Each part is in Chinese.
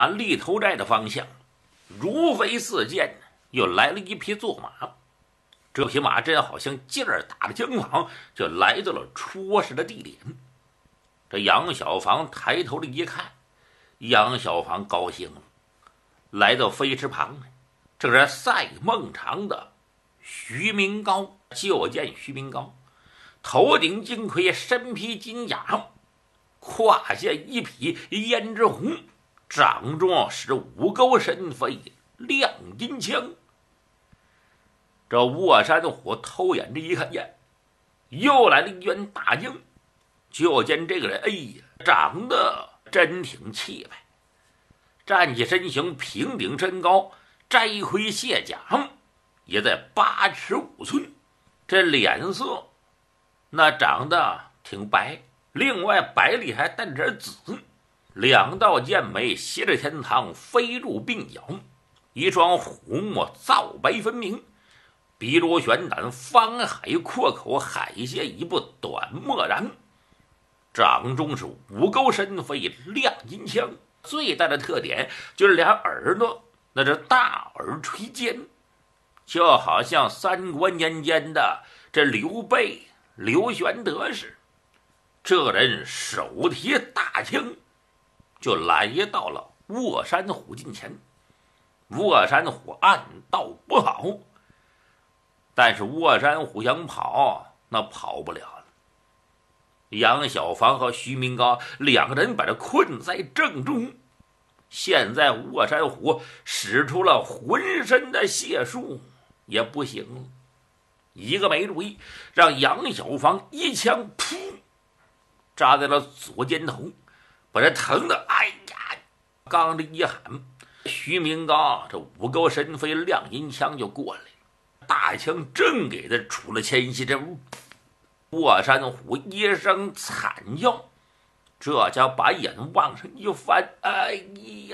按立头寨的方向，如飞似箭，又来了一匹坐马。这匹马真好像劲儿打着江跑，就来到了出事的地点。这杨小房抬头的一看，杨小房高兴了，来到飞池旁，正是赛孟尝的徐明高。就见徐明高头顶金盔，身披金甲，胯下一匹胭脂红，掌中是五钩神飞亮银枪。这卧山虎偷眼这一看，呀，又来了一员大将。就见这个人，哎呀，长得真挺气派，站起身形，平顶身高，摘盔卸甲，也在8尺5寸。这脸色那长得挺白，另外白里还带点紫，两道剑眉斜着天堂，飞入鬓角，一双虎目皂白分明，鼻如悬胆，方海阔口，海蟹一步短漠然。掌中是五钩神飞亮银枪，最大的特点就是俩耳朵那是大耳垂尖，就好像3国年间的这刘备刘玄德似。这人手提大枪，就来到了卧山虎近前。卧山虎暗道不好，但是卧山虎想跑，那跑不了了。杨小房和徐明高两个人把他困在正中。现在卧山虎使出了浑身的解数也不行了，一个没注意，让杨小房一枪噗扎在了左肩头，把他疼的哎呀！刚这一喊，徐明高这五钩神飞亮银枪就过来了，大枪正给他出了前息，这卧山虎一声惨叫，这家把眼往上一翻，哎呀！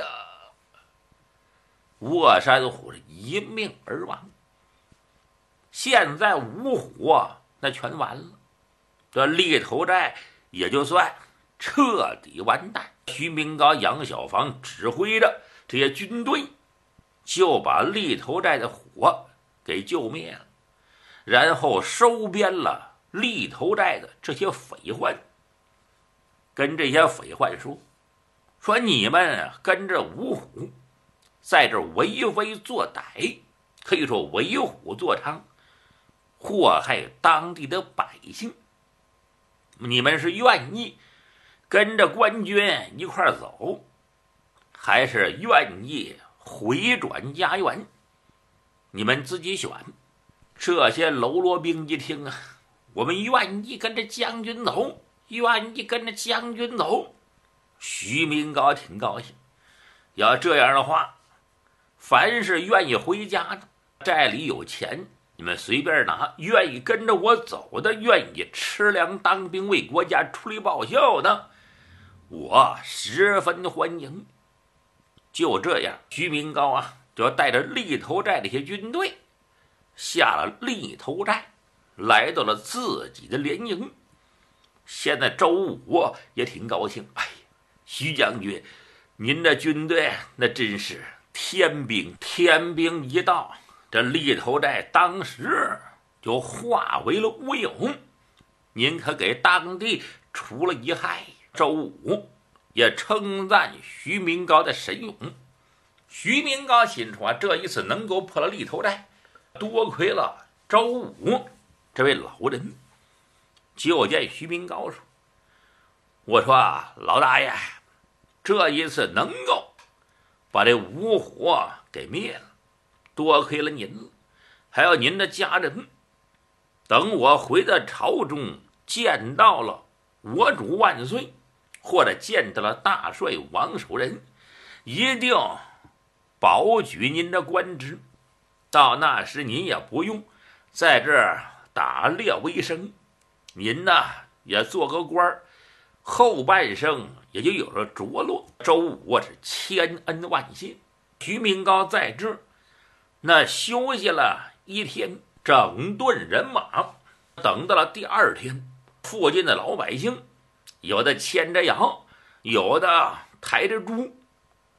卧山虎是一命而亡。现在五虎那全完了，这立头寨也就算彻底完蛋。徐明高、杨小房指挥着这些军队，就把立头寨的火给救灭了，然后收编了立头寨的这些匪患，跟这些匪患说你们跟着五虎在这为非作歹，可以说为虎作伥，祸害当地的百姓。你们是愿意跟着官军一块走，还是愿意回转家园？你们自己选。这些喽啰兵一听啊，我们愿意跟着将军走，愿意跟着将军走。徐明高挺高兴，要这样的话，凡是愿意回家的，寨里有钱，你们随便拿，愿意跟着我走的，愿意吃粮当兵为国家出力报效的，我十分欢迎。就这样，徐明高啊，就要带着立头寨这些军队下了立头寨，来到了自己的连营。现在周武也挺高兴，哎呀，徐将军，您的军队那真是天兵，天兵一到，这立头寨当时就化为了乌有，您可给当地除了一害。周武也称赞徐明高的神勇。徐明高心说，这一次能够破了立头寨，多亏了周武这位老人。就见徐明高说，我说老大爷，这一次能够把这五虎给灭了，多亏了您了，还有您的家人。等我回到朝中，见到了我主万岁，或者见到了大帅王守仁，一定保举您的官职。到那时您也不用在这儿打猎为生，您呢也做个官，后半生也就有了着落。周武是千恩万谢。徐明高在这那休息了一天，整顿人马。等到了第二天，附近的老百姓有的牵着羊，有的抬着猪，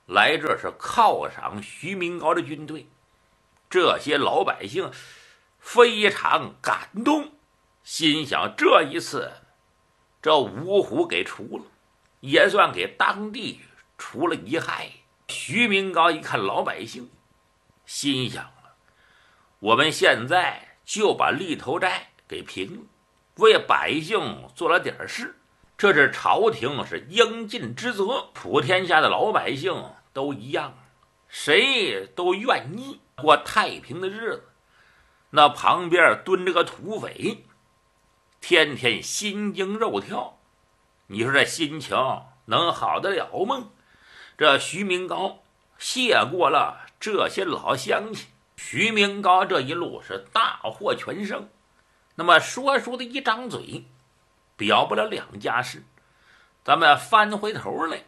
来这是犒赏徐明高的军队。这些老百姓非常感动，心想这一次这五虎给除了，也算给当地除了一害。徐明高一看老百姓，心想我们现在就把利头寨给平了，为百姓做了点事，这是朝廷是应尽之责。普天下的老百姓都一样，谁都愿意过太平的日子。那旁边蹲着个土匪，天天心惊肉跳，你说这心情能好得了吗？这徐明高谢过了这些老乡亲，徐明高这一路是大获全胜。那么说的一张嘴表不了两家事，咱们翻回头来，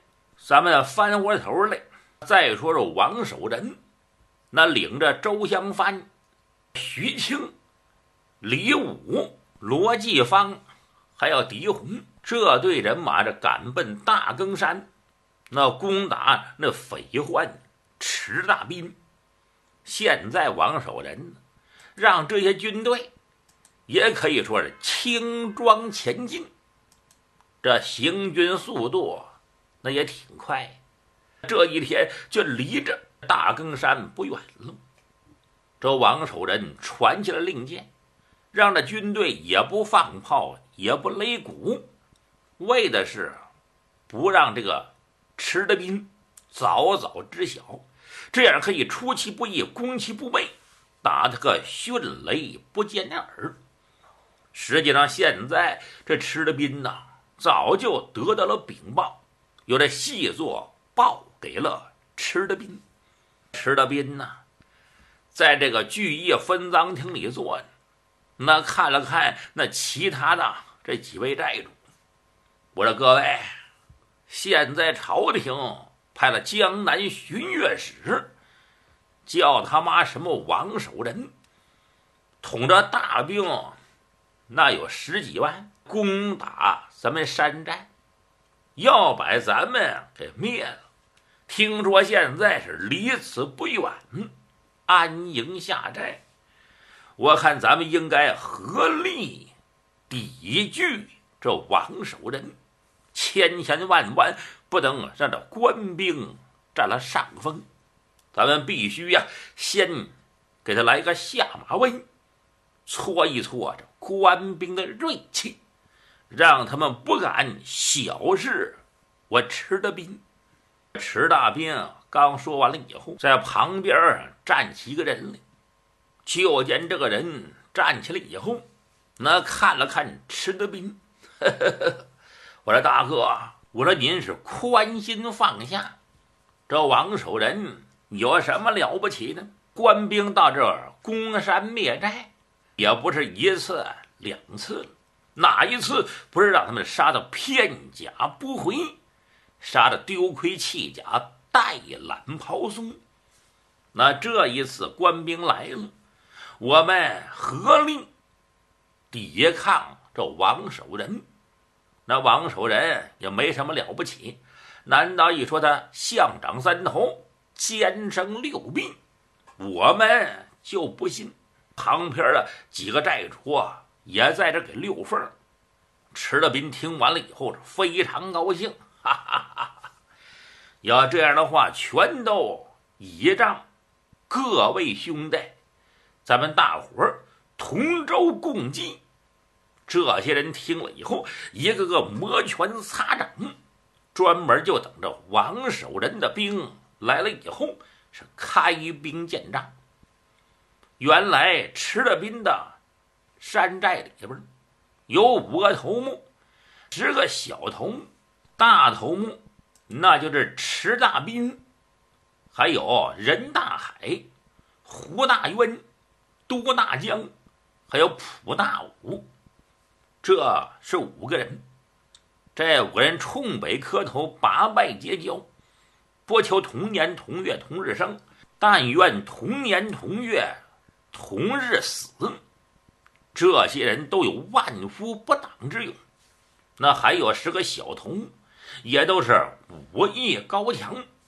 再说说王守仁，那领着周香帆、徐庆、李武、罗继芳还有狄洪这队人马这赶奔大更山，那攻打那匪患池大斌。现在王守仁让这些军队也可以说是轻装前进，这行军速度那也挺快，这一天就离着大更山不远了。这王守仁传下了令箭，让这军队也不放炮也不擂鼓，为的是不让这个池德斌早早知晓，这样可以出其不意攻其不备，打他个迅雷不见耳。实际上现在这池德斌呐，早就得到了禀报，有这细作报给了池德斌。池德斌呐，在这个聚义分赃厅里坐着，那看了看那其他的这几位寨主，我说各位，现在朝廷派了江南巡阅使，叫他妈什么王守仁，统着大兵那有10几万，攻打咱们山寨，要把咱们给灭了。听说现在是离此不远，安营下寨，我看咱们应该合力抵拒这王守仁，千万不能让这官兵占了上风，咱们必须先给他来个下马威，挫一挫这官兵的锐气，让他们不敢小视我池德斌。池大斌刚说完了以后，在旁边站起一个人来，就见这个人站起来以后，那看了看池德斌，我说大哥，我说您是宽心放下，这王守仁有什么了不起呢？官兵到这儿攻山灭寨，也不是1次2次了，哪一次不是让他们杀得片甲不回，杀得丢盔弃甲，带懒袍松？那这一次官兵来了，我们合力抵抗这王守仁。那王守仁也没什么了不起，难道一说他象长3头，奸生6臂，我们就不信？旁边的几个寨主也在这给溜缝。池德斌听完了以后是非常高兴，哈哈哈哈！要这样的话，全都倚仗各位兄弟，咱们大伙儿同舟共济。这些人听了以后，一个个摩拳擦掌，专门就等着王守仁的兵来了以后是开兵建仗。原来池德斌的山寨里边有5个头目，10个小头目，大头目那就是池大斌，还有任大海、胡大渊、都大江，还有蒲大武，这是5个人。这5个人冲北磕头，八拜结交，不求同年同月同日生，但愿同年同月同日死。这些人都有万夫不挡之勇。那还有10个小头目，也都是武艺高强，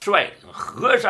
率领河山